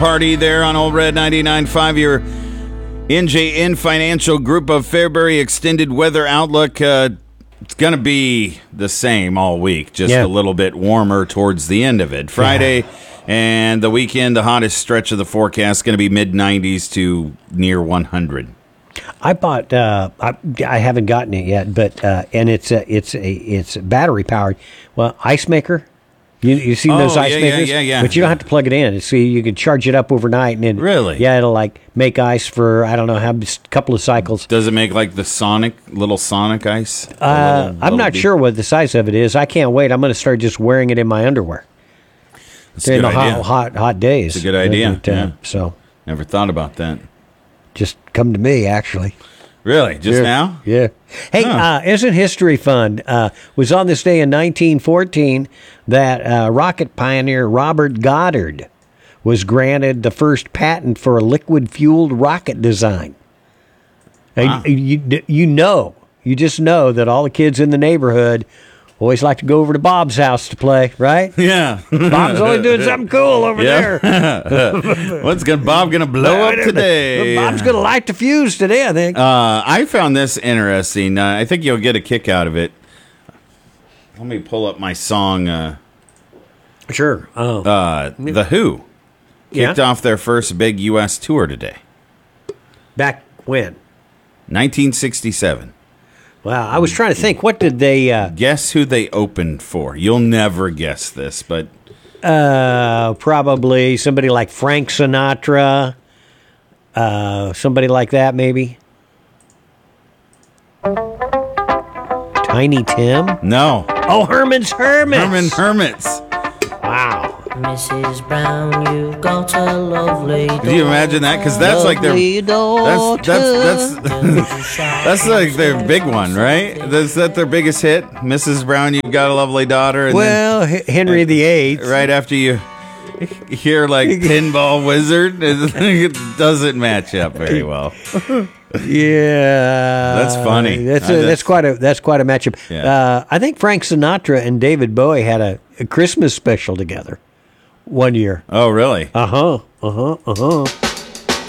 Party there on Old Red 99.5, your NJN Financial Group of Fairbury extended weather outlook. It's going to be the same all week, just a little bit warmer towards the end of it. Friday and the weekend, the hottest stretch of the forecast, going to be mid-90s to near 100. I bought. I haven't gotten it yet, but and it's battery powered. Well, ice maker. You seen those ice makers? Yeah. But you don't have to plug it in. See, you can charge it up overnight, and really, it'll like make ice for I don't know how a couple of cycles. Does it make like the little Sonic ice? I'm not sure what the size of it is. I can't wait. I'm going to start just wearing it in my underwear. That's a good idea. Hot days. It's a good idea. So never thought about that. Just come to me, actually. Really? Just now? Yeah. Hey, isn't history fun? Was on this day in 1914 that rocket pioneer Robert Goddard was granted the first patent for a liquid-fueled rocket design. Wow. You just know that all the kids in the neighborhood always like to go over to Bob's house to play, right? Yeah. Bob's always doing something cool over there. What's Bob going to blow up today? Bob's going to light the fuse today, I think. I found this interesting. I think you'll get a kick out of it. Let me pull up my song. Sure. The Who kicked off their first big U.S. tour today. Back when? 1967. Wow, I was trying to think. What did they... Guess who they opened for? You'll never guess this, but... probably somebody like Frank Sinatra. Somebody like that, maybe. Tiny Tim? No. Oh, Herman's Hermits. Herman Hermits. Wow. Mrs. Brown, you've got a lovely daughter. Do you imagine that? Because that's like their that's like their big one, right? Is that their biggest hit? Mrs. Brown, you've got a lovely daughter. And Henry VIII. Right after you hear like Pinball Wizard, it doesn't match up very well. Yeah, that's funny. That's quite a matchup. Yeah. I think Frank Sinatra and David Bowie had a Christmas special together one year. Oh, really? Uh huh.